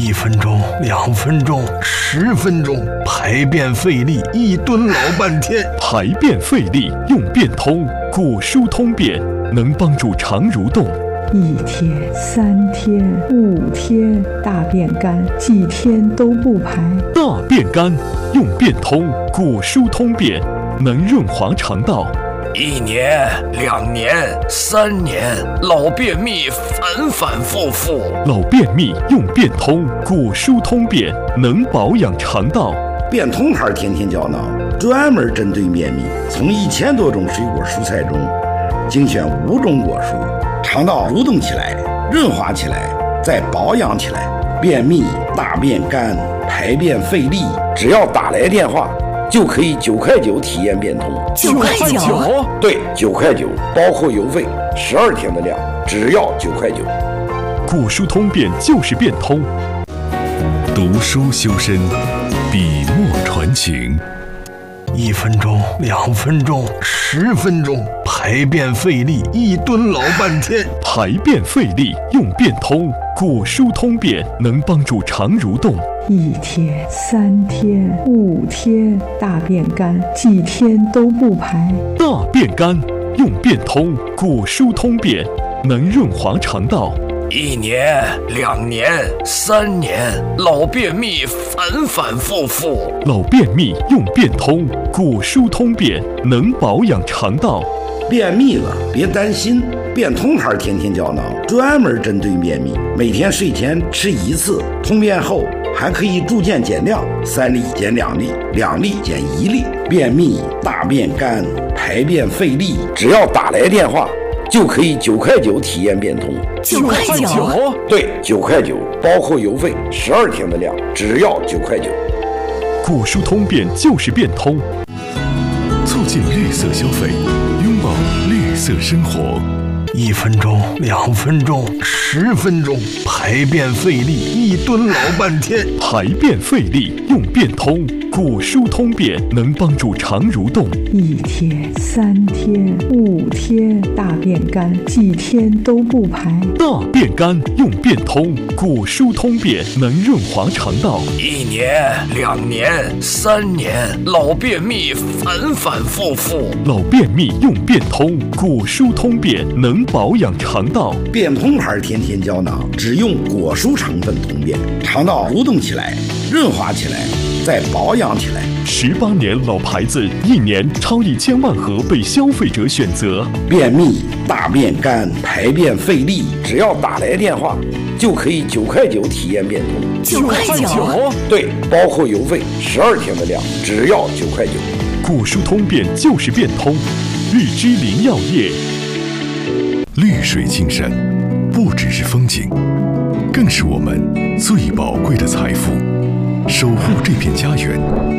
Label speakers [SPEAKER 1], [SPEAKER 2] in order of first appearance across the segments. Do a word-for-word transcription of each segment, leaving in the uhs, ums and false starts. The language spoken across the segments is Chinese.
[SPEAKER 1] 一分钟、两分钟、十分钟，排便费力，一蹲老半天。
[SPEAKER 2] 排便费力用便通，果蔬通便能帮助肠蠕动。
[SPEAKER 3] 一天、三天、五天，大便干，几天都不排。
[SPEAKER 2] 大便干用便通，果蔬通便能润滑肠道。
[SPEAKER 4] 一年、两年、三年，老便秘反反复复。
[SPEAKER 2] 老便秘用便通，果蔬通便能保养肠道。
[SPEAKER 5] 便通牌天天胶囊专门针对便秘，从一千多种水果蔬菜中精选五种果蔬，肠道蠕动起来，润滑起来，再保养起来。便秘、大便干、排便费力，只要打来电话就可以九块九体验便通。
[SPEAKER 6] 九块九？
[SPEAKER 5] 对，九块九，包括邮费，十二天的量，只要九块九。
[SPEAKER 2] 果蔬通便就是便通。
[SPEAKER 7] 读书修身，笔墨传情。
[SPEAKER 1] 一分钟、两分钟、十分钟，排便费力，一蹲老半天。
[SPEAKER 2] 排便费力用便通，果蔬通便能帮助肠蠕动。
[SPEAKER 3] 一天、三天、五天，大便干，几天都不排。
[SPEAKER 2] 大便干用便通，果蔬通便能润滑肠道。
[SPEAKER 4] 一年、两年、三年，老便秘反反复复。
[SPEAKER 2] 老便秘用便通，果蔬通便能保养肠道。
[SPEAKER 5] 便秘了别担心，便通牌天天胶囊专门针对便秘，每天睡前吃一次，通便后还可以逐渐减量，三粒减两粒，两粒减一粒。便秘、大便干、排便费力，只要打来电话就可以九块九体验便通。
[SPEAKER 6] 九块九？
[SPEAKER 5] 对，九块九，包括邮费，十二天的量，只要九块九。
[SPEAKER 2] 果蔬通便就是便通，
[SPEAKER 7] 促进绿色消费，拥抱绿色生活。
[SPEAKER 1] 一分钟、两分钟、十分钟，排便费力，一蹲老半天。
[SPEAKER 2] 排便费力用便通，果蔬通便能帮助肠蠕动。
[SPEAKER 3] 一天、三天、五天，大便干，几天都不排。
[SPEAKER 2] 大便干用便通，果蔬通便能润滑肠道。
[SPEAKER 4] 一年、两年、三年，老便秘反反复复。
[SPEAKER 2] 老便秘用便通，果蔬通便能保养肠道。
[SPEAKER 5] 便通牌天天胶囊只用果蔬成分通便，肠道蠕动起来，润滑起来，再保养起来。
[SPEAKER 2] 十八年老牌子，一年超一千万盒被消费者选择。
[SPEAKER 5] 便秘、大便干、排便费力，只要打来电话就可以九块九体验便通。
[SPEAKER 6] 九块九？
[SPEAKER 5] 对，包括邮费，十二天的量，只要九块九。
[SPEAKER 2] 果蔬通便就是便通，绿之林药业。
[SPEAKER 7] 绿水青山，不只是风景，更是我们最宝贵的财富。守护这片家园，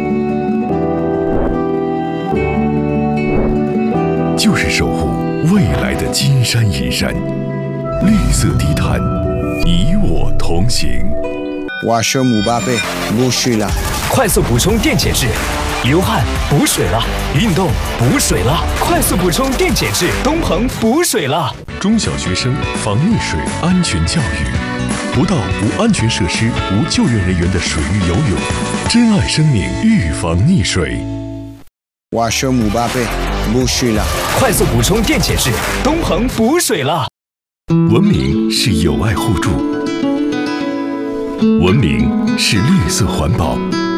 [SPEAKER 7] 就是守护未来的金山银山。绿色低碳，与我同行。
[SPEAKER 8] 我是姆巴佩，不水了。
[SPEAKER 9] 快速补充电解质，流汗补水了，运动补水了，快速补充电解质，东鹏补水了。
[SPEAKER 7] 中小学生防溺水安全教育，不到无安全设施、无救援人员的水域游泳，珍爱生命，预防溺水。
[SPEAKER 8] 我是姆巴佩，不水了。
[SPEAKER 9] 快速补充电解质，东鹏补水了。
[SPEAKER 7] 文明是友爱互助，文明是绿色环保，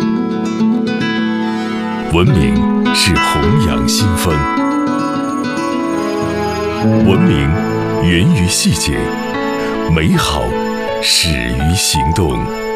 [SPEAKER 7] 文明是弘扬新风，文明源于细节，美好始于行动。